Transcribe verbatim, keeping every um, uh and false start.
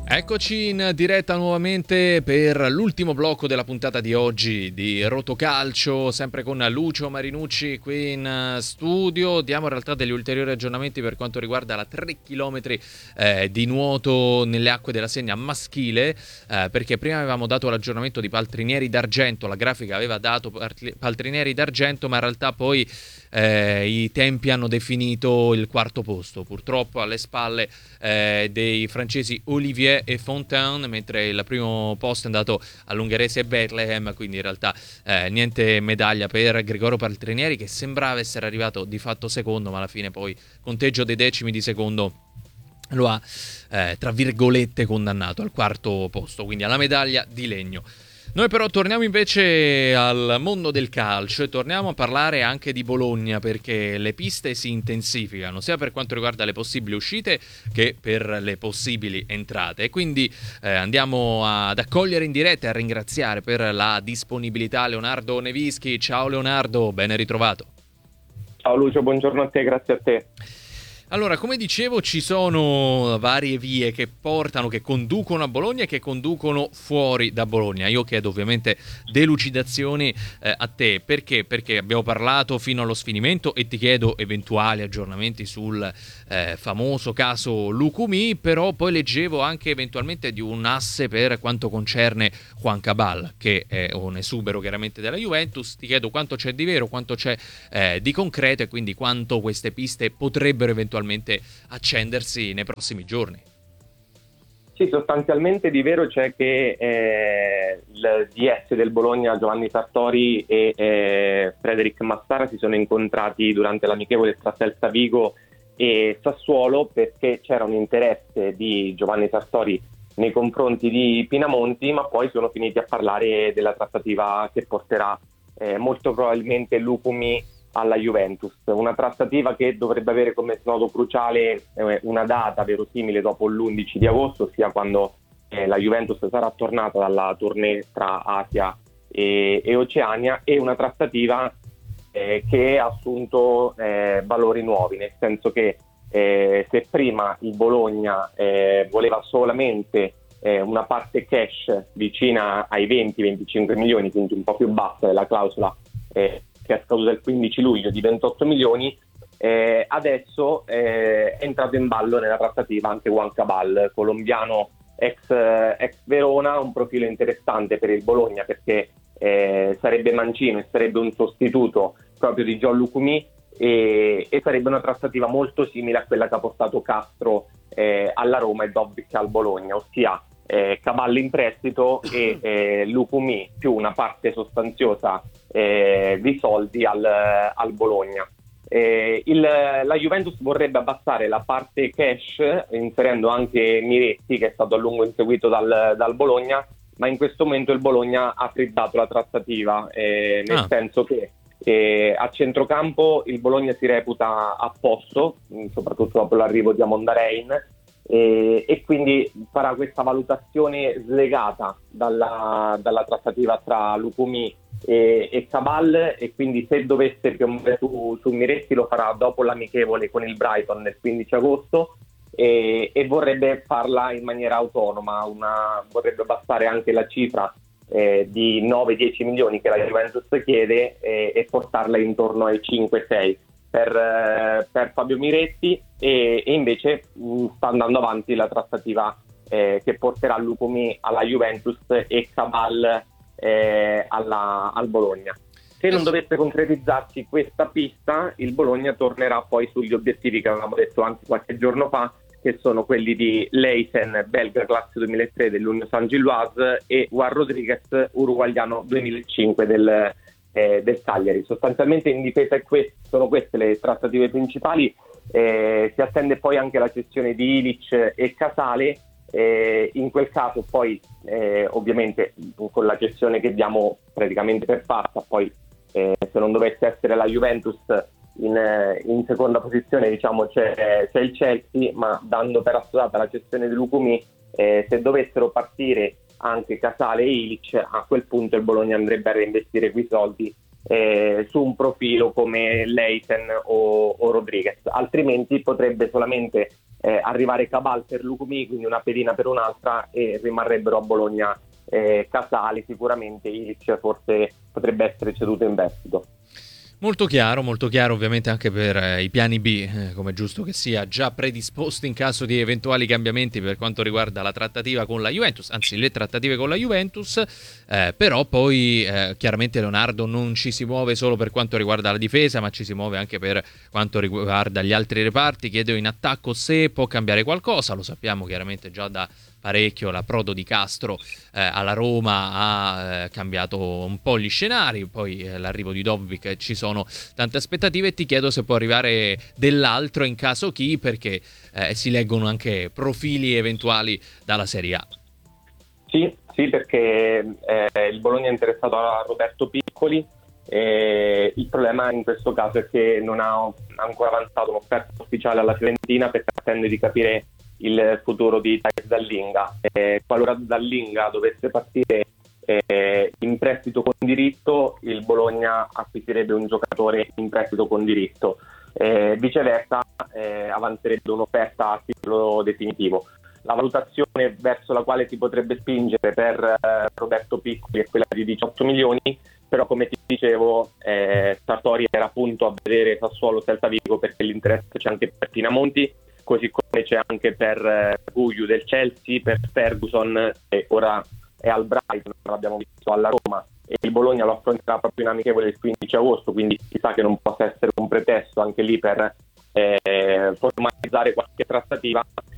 Eccoci in diretta nuovamente per l'ultimo blocco della puntata di oggi di Rotocalcio, sempre con Lucio Marinucci qui in studio. Diamo in realtà degli ulteriori aggiornamenti per quanto riguarda la tre chilometri eh, di nuoto nelle acque della Senna maschile, eh, perché prima avevamo dato l'aggiornamento di Paltrinieri d'Argento, la grafica aveva dato Paltrinieri d'Argento, ma in realtà poi eh, i tempi hanno definito il quarto posto, purtroppo alle spalle eh, dei francesi Olivier e Fontaine, mentre il primo posto è andato all'ungherese Bethlehem, quindi in realtà eh, niente medaglia per Gregorio Paltrinieri, che sembrava essere arrivato di fatto secondo, ma alla fine poi conteggio dei decimi di secondo lo ha eh, tra virgolette condannato al quarto posto, quindi alla medaglia di legno. Noi però torniamo invece al mondo del calcio e torniamo a parlare anche di Bologna, perché le piste si intensificano sia per quanto riguarda le possibili uscite che per le possibili entrate, e quindi eh, andiamo ad accogliere in diretta e a ringraziare per la disponibilità Leonardo Nevischi. Ciao Leonardo, ben ritrovato. Ciao Lucio, buongiorno a te, grazie a te. Allora, come dicevo, ci sono varie vie che portano, che conducono a Bologna e che conducono fuori da Bologna. Io chiedo ovviamente delucidazioni eh, a te, perché? Perché abbiamo parlato fino allo sfinimento e ti chiedo eventuali aggiornamenti sul eh, famoso caso Lucumí, però poi leggevo anche eventualmente di un asse per quanto concerne Juan Cabal, che è un esubero chiaramente della Juventus. Ti chiedo quanto c'è di vero, quanto c'è eh, di concreto e quindi quanto queste piste potrebbero eventualmente accendersi nei prossimi giorni. Sì, sostanzialmente di vero c'è che eh, il D S del Bologna Giovanni Sartori e eh, Frederic Massara si sono incontrati durante l'amichevole tra Celta Vigo e Sassuolo, perché c'era un interesse di Giovanni Sartori nei confronti di Pinamonti, ma poi sono finiti a parlare della trattativa che porterà eh, molto probabilmente Lucumí alla Juventus, una trattativa che dovrebbe avere come snodo cruciale eh, una data verosimile dopo l'undici di agosto, ossia quando eh, la Juventus sarà tornata dalla tournée tra Asia e, e Oceania, e una trattativa eh, che ha assunto eh, valori nuovi, nel senso che eh, se prima il Bologna eh, voleva solamente eh, una parte cash vicina ai venti venticinque milioni, quindi un po' più bassa della clausola eh, che è scaduta il quindici luglio di ventotto milioni, eh, adesso eh, è entrato in ballo nella trattativa anche Juan Cabal, colombiano ex, ex Verona, un profilo interessante per il Bologna perché eh, sarebbe mancino e sarebbe un sostituto proprio di John Lucumí, e, e sarebbe una trattativa molto simile a quella che ha portato Castro eh, alla Roma e Dobbik al Bologna, ossia Eh, Cabal in prestito e eh, Lucumí più una parte sostanziosa eh, di soldi al, al Bologna. Eh, il, la Juventus vorrebbe abbassare la parte cash inserendo anche Miretti, che è stato a lungo inseguito dal, dal Bologna, ma in questo momento il Bologna ha frizzato la trattativa, eh, nel ah. senso che eh, a centrocampo il Bologna si reputa a posto, soprattutto dopo l'arrivo di Amondarein, E, e quindi farà questa valutazione slegata dalla, dalla trattativa tra Lucumí e, e Cabal, e quindi se dovesse piombare su, su Miretti lo farà dopo l'amichevole con il Brighton del quindici agosto, e, e vorrebbe farla in maniera autonoma, una, vorrebbe abbassare anche la cifra eh, di nove dieci milioni che la Juventus chiede eh, e portarla intorno ai cinque sei per, eh, per Fabio Miretti, e, e invece mh, sta andando avanti la trattativa eh, che porterà Lucumí alla Juventus e Cabal eh, alla, al Bologna. Se non dovesse concretizzarsi questa pista, il Bologna tornerà poi sugli obiettivi che avevamo detto anche qualche giorno fa, che sono quelli di Leisen, belga classe duemilatré dell'Union Saint-Gilloise, e Juan Rodriguez, uruguaiano duemilacinque del Eh, del Cagliari. Sostanzialmente in difesa queste, sono queste le trattative principali. Eh, si attende poi anche la cessione di Ilic e Casale, eh, in quel caso poi eh, ovviamente con la cessione che diamo praticamente per fatta, poi eh, se non dovesse essere la Juventus in, in seconda posizione, diciamo c'è, c'è il Chelsea, ma dando per assodata la cessione di Lucumí, eh, se dovessero partire anche Casale e Ilic, a quel punto il Bologna andrebbe a reinvestire quei soldi eh, su un profilo come Leisen o, o Rodriguez, altrimenti potrebbe solamente eh, arrivare Cabal per Lucumi, quindi una pedina per un'altra, e rimarrebbero a Bologna eh, Casali. Sicuramente Ilic forse potrebbe essere ceduto in prestito. Molto chiaro, molto chiaro ovviamente anche per eh, i piani B, eh, come è giusto che sia, già predisposti in caso di eventuali cambiamenti per quanto riguarda la trattativa con la Juventus, anzi le trattative con la Juventus, eh, però poi eh, chiaramente Leonardo non ci si muove solo per quanto riguarda la difesa, ma ci si muove anche per quanto riguarda gli altri reparti. Chiedo in attacco se può cambiare qualcosa, lo sappiamo chiaramente già da parecchio, l'approdo di Castro eh, alla Roma ha eh, cambiato un po' gli scenari, poi eh, l'arrivo di Dobbik, ci sono tante aspettative, e ti chiedo se può arrivare dell'altro, in caso chi, perché eh, si leggono anche profili eventuali dalla Serie A. Sì, sì, perché eh, il Bologna è interessato a Roberto Piccoli, e il problema in questo caso è che non ha ancora avanzato un'offerta ufficiale alla Fiorentina, perché attende di capire il futuro di Thais Dallinga. Eh, qualora Dallinga dovesse partire eh, in prestito con diritto, il Bologna acquisirebbe un giocatore in prestito con diritto, eh, viceversa eh, avanzerebbe un'offerta a titolo definitivo. La valutazione verso la quale si potrebbe spingere per eh, Roberto Piccoli è quella di diciotto milioni, però come ti dicevo eh, Sartori era appunto a vedere Sassuolo Celta Vigo, perché l'interesse c'è anche per Pinamonti, così come c'è anche per eh, Gugliu del Chelsea, per Ferguson, e ora è al Brighton, l'abbiamo visto alla Roma, e il Bologna lo affronterà proprio in amichevole il quindici agosto, quindi chissà che non possa essere un pretesto anche lì per eh, formalizzare qualche trattativa.